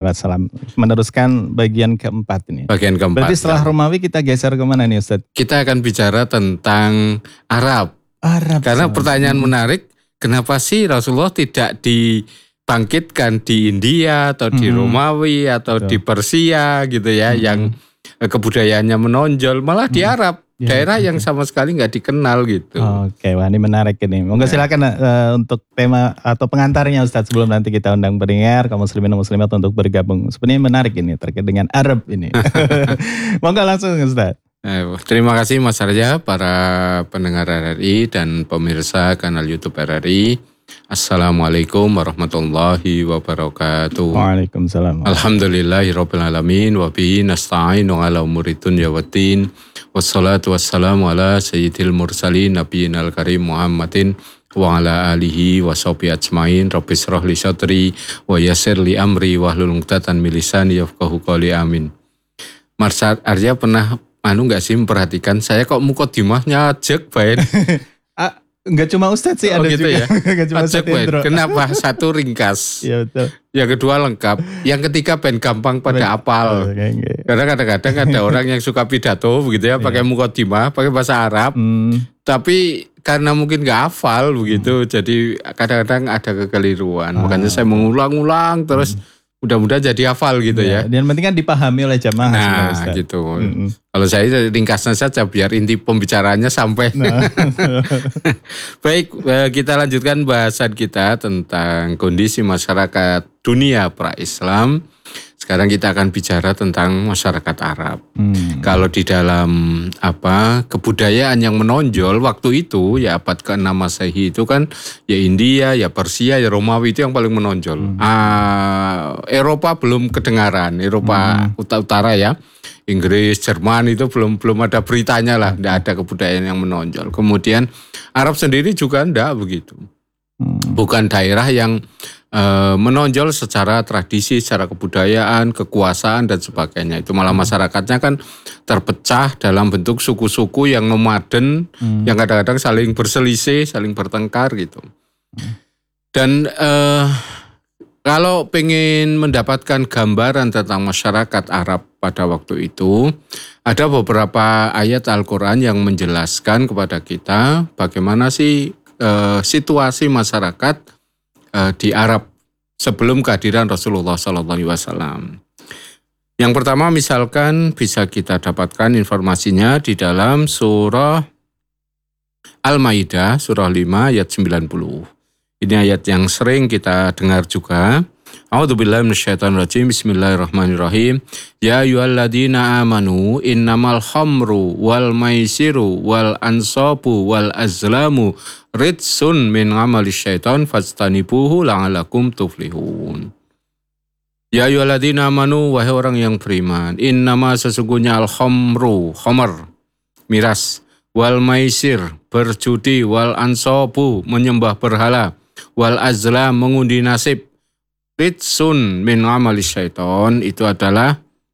Wassalam. Meneruskan bagian keempat ini. Bagian keempat. Berarti setelah Romawi kita geser kemana nih Ustaz? Kita akan bicara tentang Arab. Karena pertanyaan menarik, kenapa sih Rasulullah tidak dibangkitkan di India atau di Romawi atau di Persia gitu ya, yang kebudayaannya menonjol, malah di Arab. Daerah yang sama sekali nggak dikenal gitu. Oke, wah ini menarik ini. Monggo silakan untuk tema atau pengantarnya Ustadz sebelum nanti kita undang pendengar kaum muslimin dan muslimat untuk bergabung. Sebenarnya menarik ini terkait dengan Arab ini. Monggo langsung Ustadz. Terima kasih Mas Arja, para pendengar RRI dan pemirsa kanal YouTube RRI. Assalamualaikum warahmatullahi wabarakatuh. Waalaikumsalam. Alhamdulillahirabbil alamin wa bihi nasta'inu ala umuri dunya waddin. Wassalatu wassalamu ala sayyidil mursalin nabiyinal karim Muhammadin wa ala alihi wa sahbihi ajmain. Rabbi shrah li sadri wa yassir li amri wahlul 'uqdatam min lisani yafqahu qawli. Amin. Mas Arja pernah enggak sih memperhatikan saya kok mukadimahnya jek bae. Enggak cuma Ustadz sih, ada gitu juga. Ya. Enggak cuma Ustadz. Kenapa? Satu ringkas. Ya betul. Yang kedua lengkap. Yang ketiga ben gampang pada apal. Karena kadang-kadang ada orang yang suka pidato begitu ya, pakai mukadimah, pakai bahasa Arab. Tapi karena mungkin nggak hafal begitu, jadi kadang-kadang ada kekeliruan. Makanya saya mengulang-ulang terus. Mudah-mudahan jadi hafal gitu ya. Dan penting kan dipahami oleh jamaah. Nah gitu. Kalau saya ringkasnya saja biar inti pembicaraannya sampai. Baik, kita lanjutkan bahasan kita tentang kondisi masyarakat dunia pra-Islam. Sekarang kita akan bicara tentang masyarakat Arab. Kalau di dalam kebudayaan yang menonjol waktu itu ya abad ke-6 Masehi itu kan ya India, ya Persia, ya Romawi itu yang paling menonjol. Eropa belum kedengaran, Eropa utara ya. Inggris, Jerman itu belum ada beritanya lah, tidak ada kebudayaan yang menonjol. Kemudian Arab sendiri juga tidak begitu. Bukan daerah yang menonjol secara tradisi, secara kebudayaan, kekuasaan dan sebagainya. Itu malah masyarakatnya kan terpecah dalam bentuk suku-suku yang nomaden, yang kadang-kadang saling berselisih, saling bertengkar gitu. Dan kalau pengen mendapatkan gambaran tentang masyarakat Arab pada waktu itu, ada beberapa ayat Al-Quran yang menjelaskan kepada kita bagaimana sih situasi masyarakat di Arab sebelum kehadiran Rasulullah SAW. Yang pertama misalkan bisa kita dapatkan informasinya di dalam surah Al-Maidah, surah 5 ayat 90. Ini ayat yang sering kita dengar juga. A'udzubillahi minasyaitonirrajim. Bismillahirrahmanirrahim. Ya ayyuhalladzina amanu innamal khamru wal maisiru wal ansabu wal azlamu ridsun min amali syaitan fastanibuhu la'alakum tuflihun. Ya ayyuhalladzina amanu, wahai orang yang beriman, innama sesungguhnya al khamru, khamar, miras, wal maisir, berjudi, wal ansabu, menyembah berhala, wal azlam, mengundi nasib, ridsun min amali syaiton, itu adalah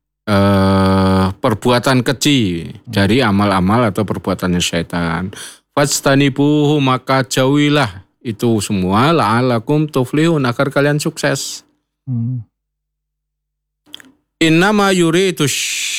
perbuatan keji dari amal-amal atau perbuatannya syaitan. Fastanibuhu, maka jauhilah itu semua, la'alakum tuflihun, agar kalian sukses. Innama yuridu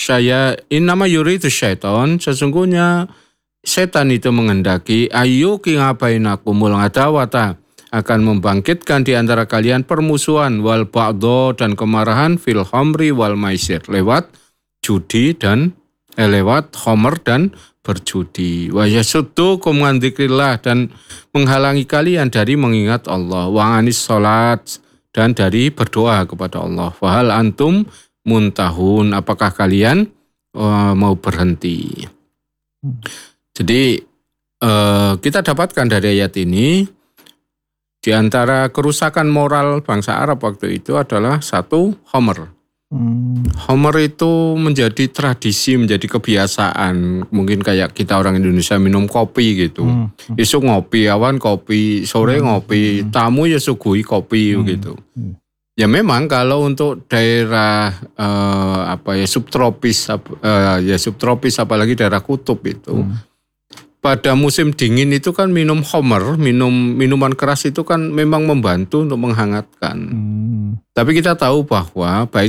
syaiton, sesungguhnya setan itu menghendaki ayyuki ngabainakumul adawata, akan membangkitkan di antara kalian permusuhan wal ba'do dan kemarahan fil khamri wal maisir, lewat judi dan lewat khamr dan berjudi. Wa yasuddukum an dzikrillah, dan menghalangi kalian dari mengingat Allah, wa anis salat, dan dari berdoa kepada Allah. Fa hal antum muntahun, apakah kalian mau berhenti? Jadi kita dapatkan dari ayat ini, di antara kerusakan moral bangsa Arab waktu itu adalah satu, khamr. Khamr itu menjadi tradisi, menjadi kebiasaan. Mungkin kayak kita orang Indonesia minum kopi gitu. Esok ngopi, awan kopi, sore ngopi, tamu ya suguhi kopi gitu. Ya memang kalau untuk daerah subtropis, subtropis apalagi daerah kutub itu. Pada musim dingin itu kan minum khamr, minuman keras itu kan memang membantu untuk menghangatkan. Tapi kita tahu bahwa baik